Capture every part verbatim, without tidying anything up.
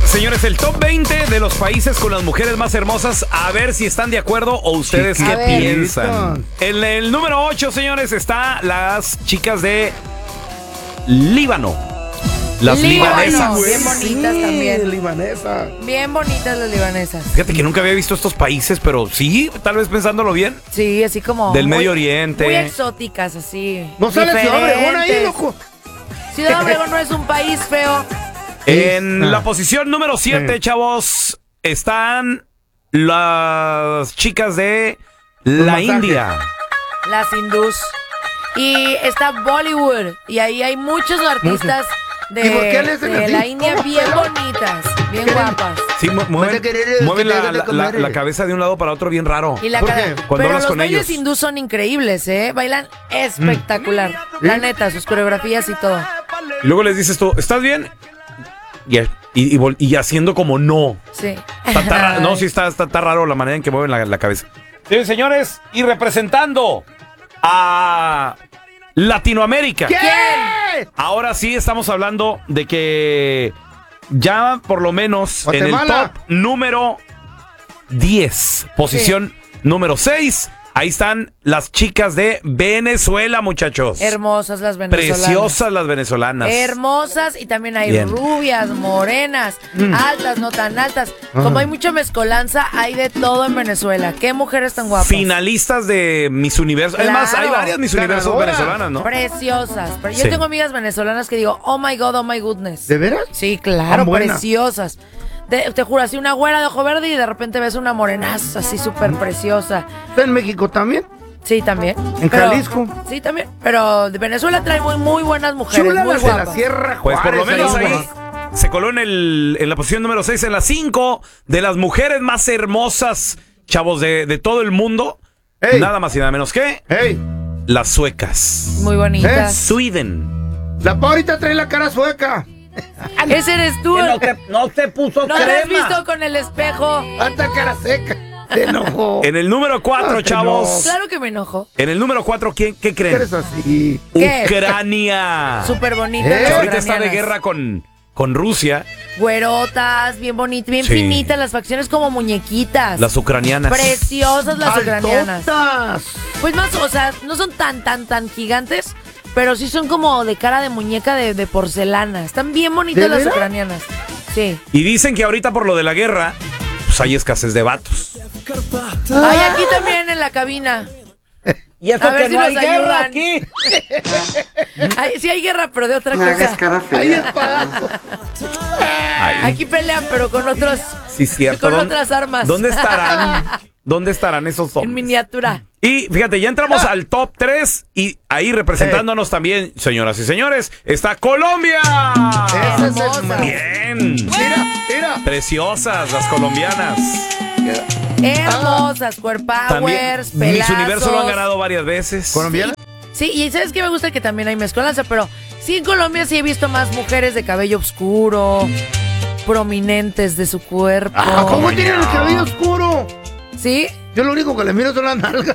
Señores, el top veinte de los países con las mujeres más hermosas. A ver si están de acuerdo o ustedes qué piensan. En el número ocho, señores, está las chicas de Líbano. Las Líbano, libanesas. bien bonitas Sí, también. libanesa. Bien bonitas las libanesas. Fíjate que nunca había visto estos países, pero sí, tal vez pensándolo bien. Sí, así como... Del muy- Medio Oriente. Muy exóticas, así. No sale Ciudad Obregón ahí, diferentes. loco. Ciudad Obregón no es un país feo. En Ah. la posición número siete, Sí. chavos, están las chicas de la masajes. India. Las hindús. Y está Bollywood. Y ahí hay muchos artistas de, ¿Y por qué le hacen de así? la India ¿Cómo, bien pero? bonitas, bien ¿Qué? guapas. Sí, mu- mueven, Vas a querer mueven que te la, hagan de la- comer. la- la cabeza de un lado para otro bien raro. Y la ¿Por cara- qué? Cuando Pero hablas los con bailes ellos. hindús son increíbles, ¿eh? Bailan espectacular. La ¿Sí? neta, sus coreografías y todo. Y luego les dices tú, ¿estás bien? Y, y, y vol- y haciendo como no. Sí. Está- está ra- no, sí está, está, está raro la manera en que mueven la, la cabeza. Sí, señores, y representando a Latinoamérica. ¿Qué? Ahora sí estamos hablando de que ya por lo menos en el Guatemala. top número diez, posición número seis, ahí están las chicas de Venezuela, muchachos. Hermosas las venezolanas. Preciosas las venezolanas. Hermosas y también hay Bien. rubias, morenas, altas, no tan altas. Como hay mucha mezcolanza, hay de todo en Venezuela. Qué mujeres tan guapas. Finalistas de Miss Universo. Es más, hay Claro. varias Miss Universos Ganadoras. venezolanas, ¿no? Preciosas. Pero yo Sí. tengo amigas venezolanas que digo, oh my God, oh my goodness. ¿De veras? Sí, claro, Tan buenas. preciosas. Te, te juro, así una güera de ojo verde y de repente ves una morenaza así súper preciosa. ¿Está en México también? Sí, también. ¿En Pero- Jalisco? Sí, también. Pero de Venezuela trae muy, muy buenas mujeres, Chula muy las de la guapas. Sierra Pues por lo Juárez, menos ahí, ahí guapa. se coló en, el, en la posición número seis, en la cinco de las mujeres más hermosas, chavos, de, de todo el mundo. Ey. Nada más y nada menos que Ey, las suecas. Muy bonitas. Sweden. la Paurita trae la cara sueca. Ese eres tú. no, te, no te puso ¿No te has visto con el espejo? Hasta cara seca. Se enojó. En el número cuatro, Ay, chavos. Claro que me enojo. En el número cuatro, ¿quién, ¿qué creen? Eres así. ¿Qué? Ucrania. Súper bonitas. Eh, las Que ahorita está de ucranianas. guerra con, con Rusia. Güerotas, bien bonitas, bien Sí. finitas, las facciones como muñequitas. Las ucranianas. Preciosas las ucranianas. Altotas. Pues más, o sea, no son tan, tan, tan gigantes, pero sí son como de cara de muñeca de, de porcelana. Están bien bonitas ¿De las veras? ucranianas. Sí. Y dicen que ahorita por lo de la guerra, pues hay escasez de vatos. Hay aquí también en la cabina. Y A ver si nos ayudan. aquí. Hay- sí hay guerra, pero de otra No hagas cosa. cara Ahí fea. espadazo. Ay, Aquí pelean, pero con otros, sí, cierto. con ¿Dónde- otras armas. ¿Dónde estarán? ¿Dónde estarán esos En hombres? miniatura. Y fíjate, ya entramos al top tres y ahí representándonos también, señoras y señores, está Colombia. Ese es el Hermosa. man. Bien. Mira, mira. Preciosas las colombianas. Hermosas, También cuerpowers, Miss pelazos. Universo lo han ganado varias veces. ¿Colombiana? Sí, y ¿sabes qué me gusta? Que también hay mezcolanza, pero sí en Colombia sí he visto más mujeres de cabello oscuro, prominentes de su cuerpo. Ah, ¿cómo tienen el cabello oscuro? ¿Sí? Yo lo único que le miro son las nalgas.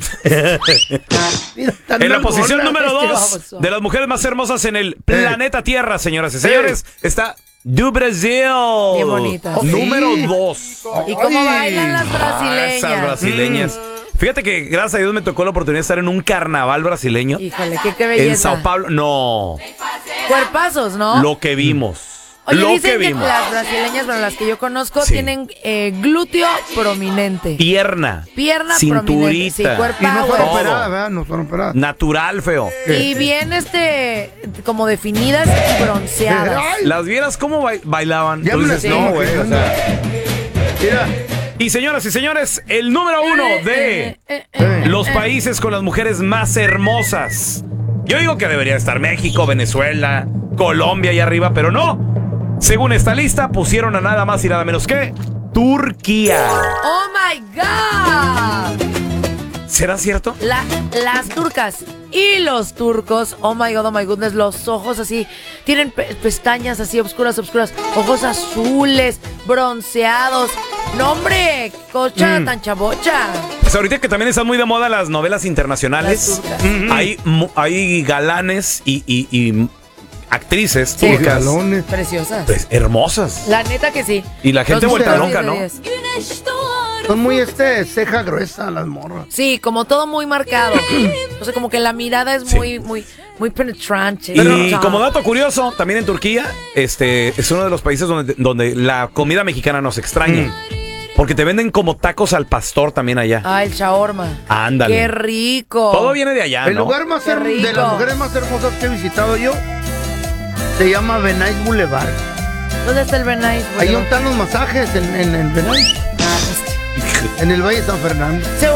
Mira, tan En la nalgona. posición número este dos baboso. de las mujeres más hermosas en el planeta Tierra, señoras y señores, está do Brasil. Bien bonitas. Oh, Número sí. dos. ¿Y cómo Ay. bailan las Ah, brasileñas? esas brasileñas. Fíjate que gracias a Dios me tocó la oportunidad de estar en un carnaval brasileño. Híjole, qué, qué En belleza. Sao Paulo. No, Cuerpazos, ¿no? lo que vimos. Oye, lo dicen que que, vimos. las brasileñas, bueno, las que yo conozco, Sí. tienen eh, glúteo prominente. Pierna. Pierna prominente. Sí, Cinturita. cuerpo Y no power. fueron Todo. operadas, ¿verdad? No fueron operadas. Natural, feo. Y bien, este, como definidas y bronceadas. Ay, Las vieras cómo ba- bailaban. Ya Tú me la dices, estoy no, güey. O sea. Mira. Y señoras y señores, el número uno de Eh, eh, eh, los eh. países con las mujeres más hermosas. Yo digo que debería estar México, Venezuela, Colombia ahí arriba, pero no. Según esta lista, pusieron a nada más y nada menos que Turquía. ¡Oh, my God! ¿Será cierto? La- las turcas y los turcos, oh my God, oh my goodness, los ojos así, tienen pe- pestañas así oscuras, oscuras, ojos azules, bronceados. No, hombre, qué cocha Mm. tan chabocha. Pues ahorita que también están muy de moda las novelas internacionales, Las turcas. hay, mu- hay galanes y, y- y actrices Sí. turcas, Galones. Preciosas. pues, hermosas. La neta que sí. Y la gente Los vuelta diez loca, de ¿no? diez. Son muy este, ceja gruesa las morras. Sí, como todo muy marcado. O sea, como que la mirada es Sí. muy, muy, muy penetrante. Y Pero- como dato curioso, también en Turquía, este es uno de los países donde, donde la comida mexicana nos extraña. Mm. Porque te venden como tacos al pastor también allá. Ah, el shawarma. Ándale. Qué rico. Todo viene de allá, El ¿no? lugar más Qué her- de rico. las mujeres más hermosas que he visitado yo se llama Benay Boulevard. ¿Dónde está el Benay? Ahí están los masajes en, en el Benay, Ah, pues, en el Valle de San Fernando. se